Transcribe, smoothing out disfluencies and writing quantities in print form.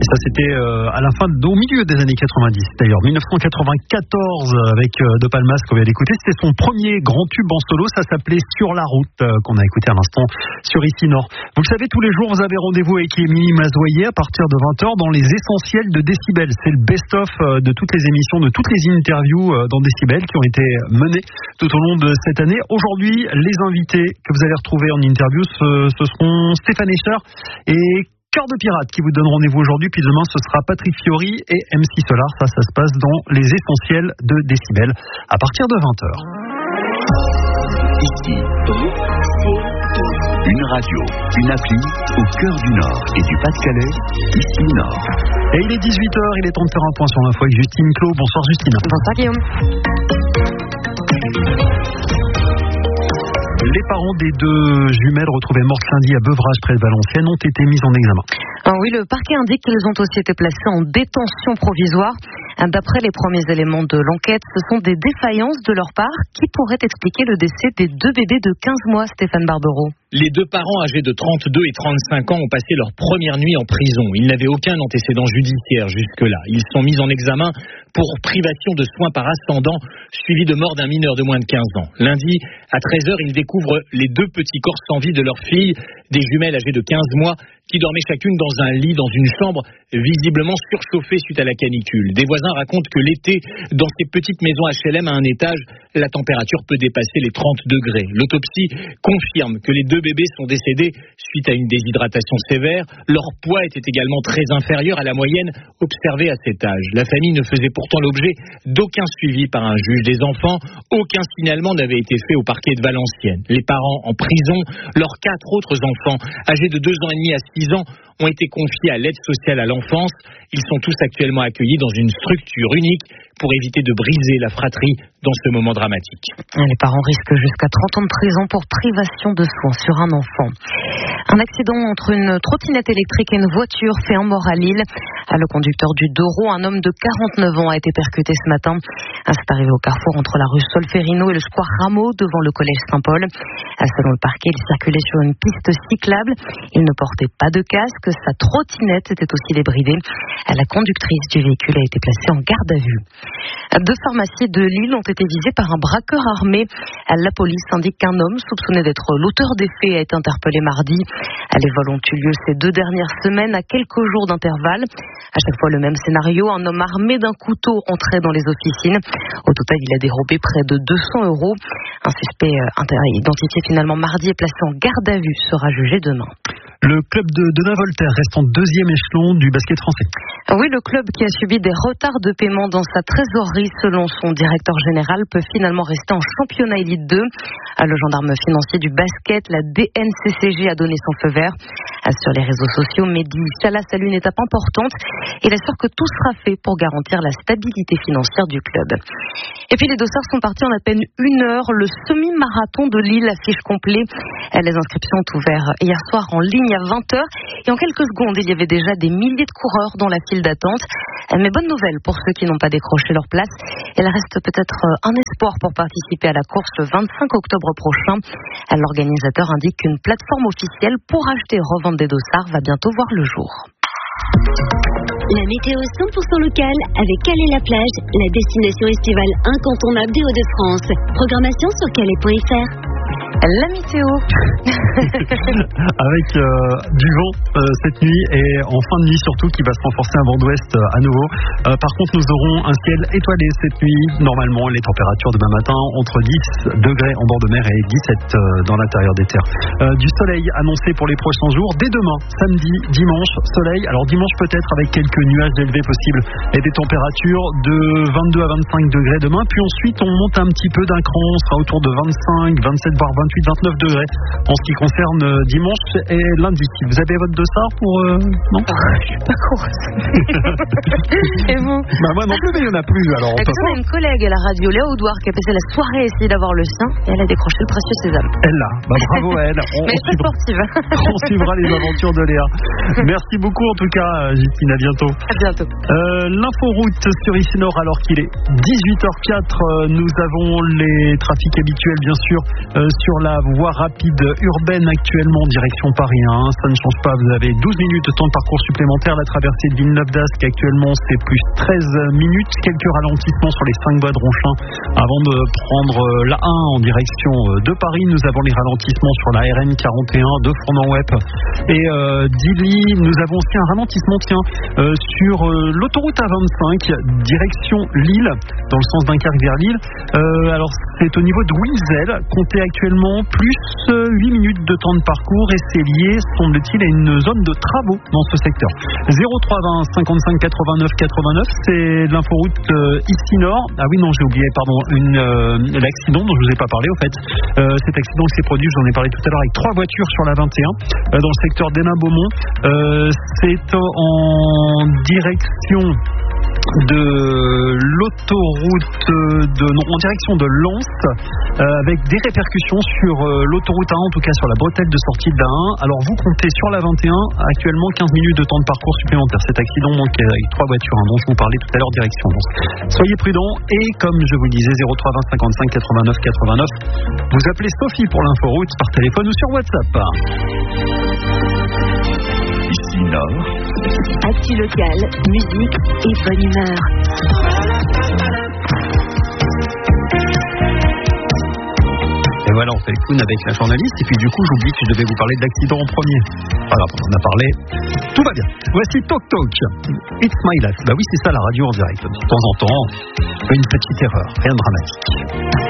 Ça c'était à la fin, au milieu des années 90 d'ailleurs, 1994 avec De Palmas qu'on vient d'écouter. C'était son premier grand tube en solo, ça s'appelait Sur la route, qu'on a écouté à l'instant sur Ici Nord. Vous le savez, tous les jours vous avez rendez-vous avec Émilie Mazoyer à partir de 20h dans les essentiels de Décibel. C'est le best-of de toutes les émissions, de toutes les interviews dans Décibel qui ont été menées tout au long de cette année. Aujourd'hui, les invités que vous allez retrouver en interview, ce seront Stéphane Escher et Cœur de Pirate qui vous donne rendez-vous aujourd'hui, puis demain ce sera Patrick Fiori et MC Solar. Ça se passe dans les essentiels de Décibel à partir de 20h. Ici, une radio, une appli au cœur du Nord et du Pas-de-Calais, Ici Nord. Et il est 18h, il est temps de faire un point sur l'info avec Justine Clos. Bonsoir Justine. Bonsoir Guillaume. Les parents des deux jumelles retrouvées mortes lundi à Beuvrages près de Valenciennes ont été mis en examen. Oui, le parquet indique qu'ils ont aussi été placés en détention provisoire. D'après les premiers éléments de l'enquête, ce sont des défaillances de leur part qui pourraient expliquer le décès des deux bébés de 15 mois, Stéphane Barbero. Les deux parents âgés de 32 et 35 ans ont passé leur première nuit en prison. Ils n'avaient aucun antécédent judiciaire jusque-là. Ils sont mis en examen pour privation de soins par ascendant, suivi de mort d'un mineur de moins de 15 ans. Lundi, à 13h, ils découvrent les deux petits corps sans vie de leur fille, des jumelles âgées de 15 mois, qui dormaient chacune dans un lit, dans une chambre visiblement surchauffée suite à la canicule. Des voisins racontent que l'été, dans ces petites maisons HLM à un étage, la température peut dépasser les 30 degrés. L'autopsie confirme que les deux bébés sont décédés suite à une déshydratation sévère. Leur poids était également très inférieur à la moyenne observée à cet âge. La famille ne faisait pourtant l'objet d'aucun suivi par un juge des enfants. Aucun signalement n'avait été fait au parquet de Valenciennes. Les parents en prison, leurs 4 autres enfants, âgés de 2 ans et demi à 6 ans, ont été confiés à l'aide sociale à l'enfance. Ils sont tous actuellement accueillis dans une structure unique pour éviter de briser la fratrie dans ce moment dramatique. Les parents risquent jusqu'à 30 ans de prison pour privation de soins sur un enfant. Un accident entre une trottinette électrique et une voiture fait un mort à Lille. Le conducteur du deux roues, un homme de 49 ans, a été percuté ce matin. C'est arrivé au carrefour entre la rue Solferino et le square Rameau devant le collège Saint-Paul. Selon le parquet, il circulait sur une piste cyclable. Il ne portait pas de casque. Sa trottinette était aussi débridée. La conductrice du véhicule a été placée en garde à vue. 2 pharmacies de Lille ont été visées par un braqueur armé. La police indique qu'un homme soupçonné d'être l'auteur des faits a été interpellé mardi. Les vols ont eu lieu ces 2 dernières semaines à quelques jours d'intervalle. À chaque fois le même scénario, un homme armé d'un couteau entrait dans les officines. Au total, il a dérobé près de 200 €. Un suspect identifié finalement mardi et placé en garde à vue sera jugé demain. Le club de Denain-Voltaire reste en 2e échelon du basket français. Oui, le club qui a subi des retards de paiement dans sa trésorerie, selon son directeur général, peut finalement rester en championnat élite 2. Le gendarme financier du basket, la DNCCG, a donné son feu vert. Sur les réseaux sociaux, Mehdi Salah salue une étape importante. Il assure que tout sera fait pour garantir la stabilité financière du club. Et puis les dossards sont partis en à peine 1 heure. Le semi-marathon de Lille affiche complet. Les inscriptions ont ouvert hier soir en ligne à 20h. Et en quelques secondes, il y avait déjà des milliers de coureurs dans la file d'attente. Mais bonne nouvelle pour ceux qui n'ont pas décroché leur place. Il reste peut-être un espoir pour participer à la course le 25 octobre prochain. L'organisateur indique qu'une plateforme officielle pour acheter et revendre des dossards va bientôt voir le jour. La météo 100% locale avec Calais-la-Plage, la destination estivale incontournable des Hauts-de-France. Programmation sur calais.fr. La météo avec du vent cette nuit et en fin de nuit surtout qui va se renforcer un vent d'ouest à nouveau. Par contre nous aurons un ciel étoilé cette nuit. Normalement les températures demain matin entre 10 degrés en bord de mer et 17 dans l'intérieur des terres. Du soleil annoncé pour les prochains jours. Dès demain, samedi, dimanche, soleil. Alors dimanche peut-être avec quelques nuages élevés possibles et des températures de 22 à 25 degrés demain. Puis ensuite on monte un petit peu d'un cran. On sera autour de 25, 27 voire 28-29 degrés en ce qui concerne dimanche et lundi. Vous avez votre dossard pour... non je suis pas course. Et vous? Moi non plus, mais il n'y en a plus. Alors, on a une collègue à la radio, Léa Audouard, qui a passé la soirée à essayer d'avoir le sien et elle a décroché le précieux sésame. Elle l'a. Bravo à elle. Mais elle est sportive. On suivra les aventures de Léa. Merci beaucoup en tout cas, Justine. À bientôt. À bientôt. L'inforoute sur Ici Nord alors qu'il est 18h04. Nous avons les trafics habituels bien sûr sur sur la voie rapide urbaine actuellement direction Paris. Ça ne change pas, vous avez 12 minutes de temps de parcours supplémentaire. La traversée de Villeneuve-d'Ascq actuellement c'est plus 13 minutes. Quelques ralentissements sur les 5 voies de Ronchin avant de prendre la 1 en direction de Paris. Nous avons les ralentissements sur la RN 41 de Fournan-Wep et d'Illy. Nous avons aussi un ralentissement sur l'autoroute A25 direction Lille dans le sens Dunkerque vers Lille. Alors c'est au niveau de Wilzel, comptez actuellement plus 8 minutes de temps de parcours et c'est lié, semble-t-il, à une zone de travaux dans ce secteur. 0320 55 89 89, c'est l'inforoute ici Nord. Ah oui non, j'ai oublié, pardon, l'accident dont je vous ai pas parlé au fait. Cet accident qui s'est produit, j'en ai parlé tout à l'heure, avec 3 voitures sur la 21 dans le secteur d'Hénin-Beaumont. C'est en direction de l'autoroute en direction de Lens avec des répercussions sur l'autoroute A1, en tout cas sur la bretelle de sortie de la 1. Alors vous comptez sur la 21 actuellement 15 minutes de temps de parcours supplémentaire. Cet accident donc avec 3 voitures dont je vous parlais tout à l'heure direction Lens. Soyez prudents et comme je vous le disais 0320 55 89 89, vous appelez Sophie pour l'inforoute par téléphone ou sur WhatsApp. Ici Nord. Actu locale, musique et bonne humeur. Et voilà, on fait le clown avec la journaliste et puis du coup j'oublie que je devais vous parler de l'accident en premier. Voilà, on en a parlé, tout va bien. Voici Tok Tok, It's My Life. Bah oui, c'est ça la radio en direct. De temps en temps, une petite erreur, rien de dramatique.